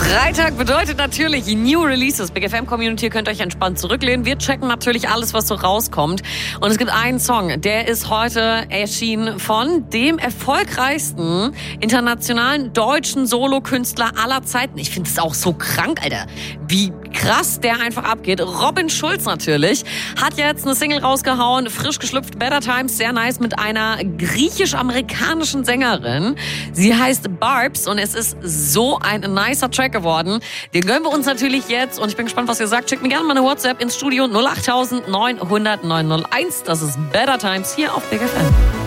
Freitag bedeutet natürlich New Releases. Big FM Community, ihr könnt euch entspannt zurücklehnen. Wir checken natürlich alles, was so rauskommt. Und es gibt einen Song, der ist heute erschienen von dem erfolgreichsten internationalen deutschen Solokünstler aller Zeiten. Ich finde es auch so krank, Alter. Wie krass der einfach abgeht. Robin Schulz natürlich hat jetzt eine Single rausgehauen, frisch geschlüpft, Better Times, sehr nice, mit einer griechisch-amerikanischen Sängerin. Sie heißt Barbs und es ist so ein nicer Track geworden. Den gönnen wir uns natürlich jetzt und ich bin gespannt, was ihr sagt. Schickt mir gerne mal eine WhatsApp ins Studio 08000 900 901. Das ist Better Times hier auf Big FM.